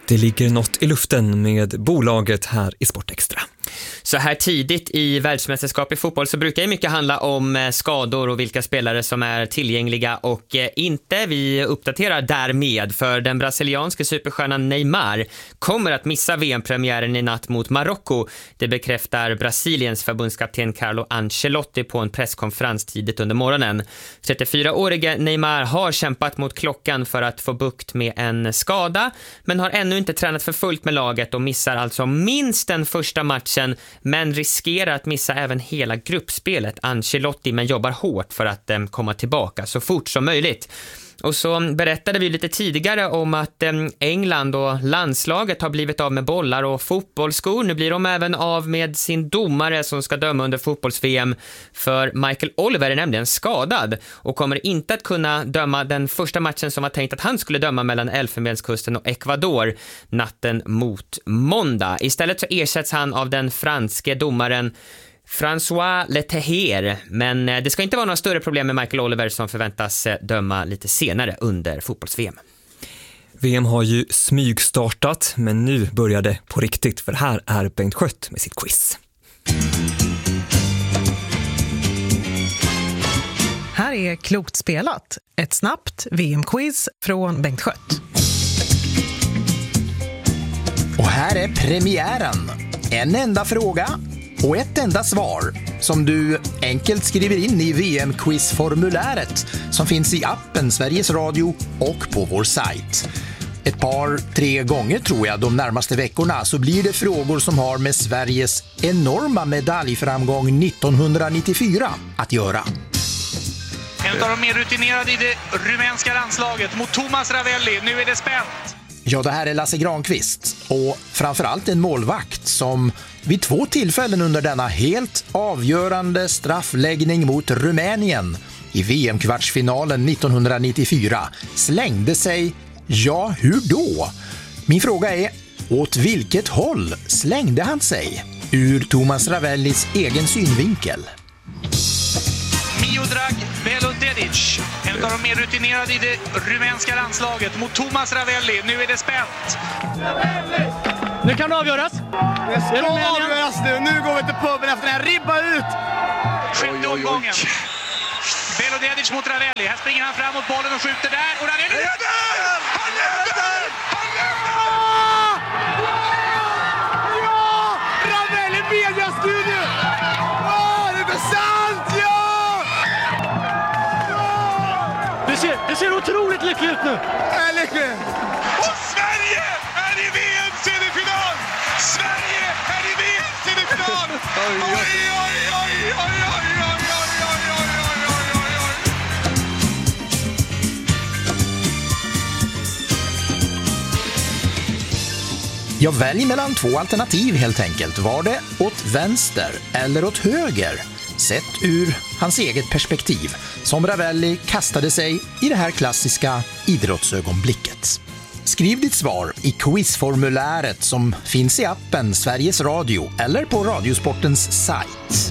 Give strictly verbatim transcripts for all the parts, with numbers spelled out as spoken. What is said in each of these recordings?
Det ligger något i luften med bolaget här i Sportextra. Så här tidigt i världsmästerskap i fotboll så brukar det mycket handla om skador och vilka spelare som är tillgängliga och inte. Vi uppdaterar därmed, för den brasilianske superstjärnan Neymar kommer att missa V M-premiären i natt mot Marocko. Det bekräftar Brasiliens förbundskapten Carlo Ancelotti på en presskonferens tidigt under morgonen. trettiofyraårige Neymar har kämpat mot klockan för att få bukt med en skada, men har ännu inte tränat för fullt med laget och missar alltså minst den första matchen, men riskerar att missa även hela gruppspelet. Ancelotti men jobbar hårt för att eh, komma tillbaka så fort som möjligt. Och så berättade vi lite tidigare om att eh, England och landslaget har blivit av med bollar och fotbollsskor. Nu blir de även av med sin domare som ska döma under fotbolls-V M, för Michael Oliver är nämligen skadad och kommer inte att kunna döma den första matchen som var tänkt att han skulle döma mellan Elfenbenskusten och Ecuador natten mot måndag. Istället så ersätts han av den franske domaren François Leterrier, men det ska inte vara några större problem med Michael Oliver som förväntas döma lite senare under fotbolls-V M. V M har ju smygstartat, men nu börjar det på riktigt, för här är Bengt Skött med sitt quiz. Här är Klokt spelat, ett snabbt V M-quiz från Bengt Skött. Och här är premiären. En enda fråga och ett enda svar som du enkelt skriver in i V M-quizformuläret som finns i appen Sveriges Radio och på vår sajt. Ett par, tre gånger tror jag de närmaste veckorna så blir det frågor som har med Sveriges enorma medaljframgång nittonhundranittiofyra att göra. En av de mer rutinerade i det rumänska landslaget mot Thomas Ravelli. Nu är det spänt. Ja, det här är Lasse Granqvist och framförallt en målvakt som vid två tillfällen under denna helt avgörande straffläggning mot Rumänien i V M-kvartsfinalen nittonhundranittiofyra slängde sig, ja hur då? Min fråga är, åt vilket håll slängde han sig? Ur Thomas Ravellis egen synvinkel. Miodrag Belodedic, en av de mer rutinerade i det rumänska landslaget mot Thomas Ravelli. Nu är det spänt. Nu kan det avgöras. Det ska avgöras nu. Nu går vi till puben efter en ribba ut. Sjunde omgången. Belodedic mot Ravelli. Här springer han fram mot bollen och skjuter där. Och Ravelli leder! Han leder! Han leder! Ja! Ravelli mediastudio! Åh, det är sant! Ja! Det ser, det ser otroligt lyckligt ut nu. Är lyckligt. Och Sverige är i V M-semifinal! Sverige är i V M-semifinal! Oj, oj, oj, oj, oj, oj, oj, oj, oj, oj, oj, oj, oj. Jag väljer mellan två alternativ helt enkelt. Var det åt vänster eller åt höger? Sett ur hans eget perspektiv, som Ravelli kastade sig i det här klassiska idrottsögonblicket. Skriv ditt svar i quizformuläret som finns i appen Sveriges Radio eller på Radiosportens sajt.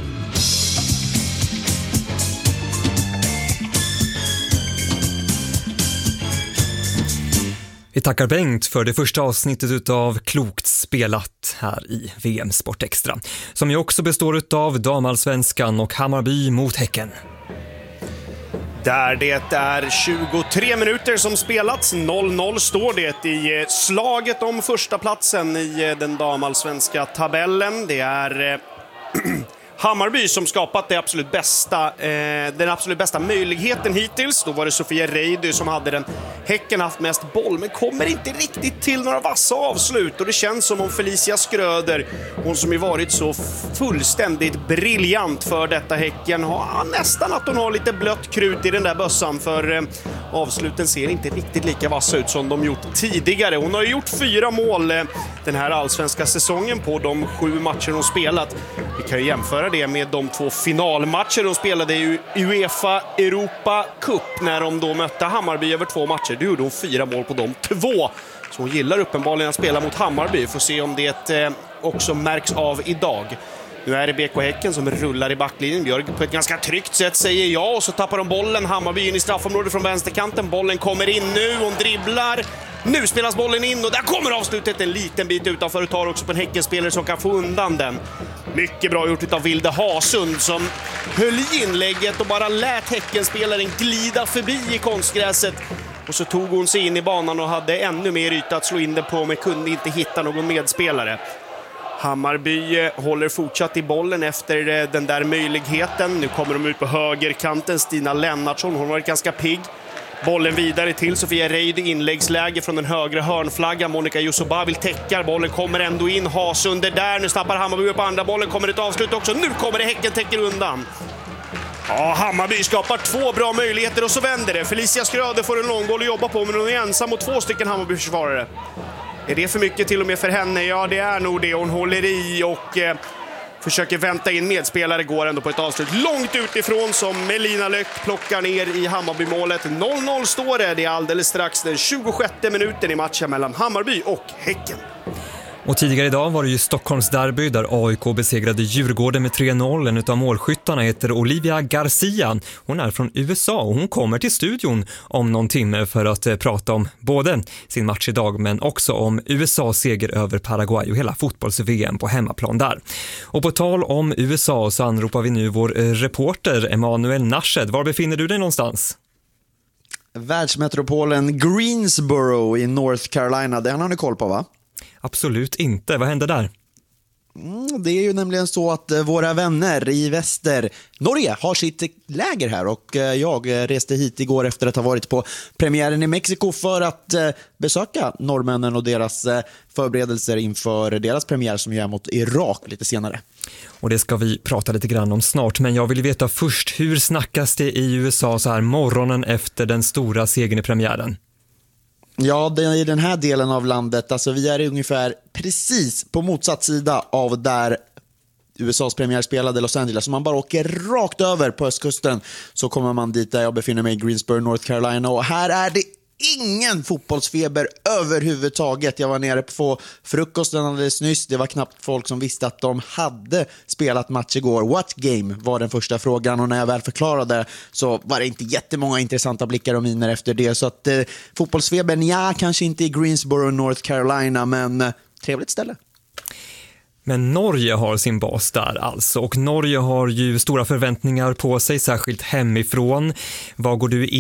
Vi tackar Bengt för det första avsnittet av Klokt spelat här i V M Sportextra, som ju också består av damallsvenskan och Hammarby mot Häcken. Där det är tjugotre minuter som spelats, noll noll står det i slaget om första platsen i den damallsvenska tabellen. Det är Hammarby som skapat det absolut bästa, eh, den absolut bästa möjligheten hittills. Då var det Sofia Reidy som hade den. Häcken haft mest boll men kommer inte riktigt till några vassa avslut. Och det känns som om Felicia Skröder, hon som ju varit så fullständigt briljant för detta Häcken, har nästan att hon har lite blött krut i den där bössan. För eh, avsluten ser inte riktigt lika vassa ut som de gjort tidigare. Hon har gjort fyra mål eh, den här allsvenska säsongen på de sju matcher hon spelat. Vi kan ju jämföra det med de två finalmatcher de spelade i UEFA Europa Cup när de då mötte Hammarby över två matcher. Då gjorde hon fyra mål på de två. Så hon gillar uppenbarligen att spela mot Hammarby. Får se om det eh, också märks av idag. Nu är det B K Häcken som rullar i backlinjen. Björk på ett ganska tryggt sätt säger ja och så tappar de bollen. Hammarby in i straffområdet från vänsterkanten. Bollen kommer in nu, hon dribblar. Nu spelas bollen in och där kommer avslutet en liten bit utanför och tar också på en Häckenspelare som kan få undan den. Mycket bra gjort av Vilde Hasund som höll i inlägget och bara lät Häckenspelaren glida förbi i konstgräset. Och så tog hon sig in i banan och hade ännu mer yta att slå in det på, men kunde inte hitta någon medspelare. Hammarby håller fortsatt i bollen efter den där möjligheten. Nu kommer de ut på högerkanten. Stina Lennartsson, hon har varit ganska pigg. Bollen vidare till Sofia Reid, inläggsläge från den högra hörnflaggan. Monica Yusubabil täckar, bollen kommer ändå in. Hasunder där, nu snappar Hammarby upp på andra bollen. Kommer ett avslut också, nu kommer det, Häcken täcker undan. Ja, Hammarby skapar två bra möjligheter och så vänder det. Felicia Skröder får en långboll att jobba på, men hon är ensam mot två stycken Hammarby-försvarare. Är det för mycket till och med för henne? Ja, det är nog det. Hon håller i och eh, försöker vänta in medspelare. Går ändå på ett avslut långt utifrån som Melina Löck plockar ner i Hammarby-målet. noll noll står det. Det är alldeles strax den tjugosjätte minuten i matchen mellan Hammarby och Häcken. Och tidigare idag var det ju Stockholms derby där A I K besegrade Djurgården med tre noll. En utav målskyttarna heter Olivia Garcia. Hon är från U S A och hon kommer till studion om någon timme för att eh, prata om både sin match idag men också om U S A:s seger över Paraguay och hela fotbolls-V M på hemmaplan där. Och på tal om U S A så anropar vi nu vår eh, reporter Emanuel Nashed. Var befinner du dig någonstans? Världsmetropolen Greensboro i North Carolina, det har ni koll på, va? Absolut inte. Vad hände där? Mm, det är ju nämligen så att eh, våra vänner i väster Norge har sitt läger här och eh, jag reste hit igår efter att ha varit på premiären i Mexiko för att eh, besöka norrmännen och deras eh, förberedelser inför deras premiär som är mot Irak lite senare. Och det ska vi prata lite grann om snart, men jag vill veta först, hur snackas det i U S A så här morgonen efter den stora segern i premiären? Ja, det är i den här delen av landet, alltså vi är ungefär precis på motsatt sida av där U S A:s premiär spelade Los Angeles. Så man bara åker rakt över på östkusten så kommer man dit där jag befinner mig i Greensboro, North Carolina. Och här är det ingen fotbollsfeber överhuvudtaget. Jag var nere på frukosten alldeles nyss. Det var knappt folk som visste att de hade spelat match igår. What game var den första frågan, och när jag väl förklarade så var det inte jättemånga intressanta blickar och miner efter det. Så att eh, fotbollsfebern, ja, kanske inte i Greensboro, North Carolina, men eh, trevligt ställe. Men Norge har sin bas där alltså, och Norge har ju stora förväntningar på sig, särskilt hemifrån. Vad går du in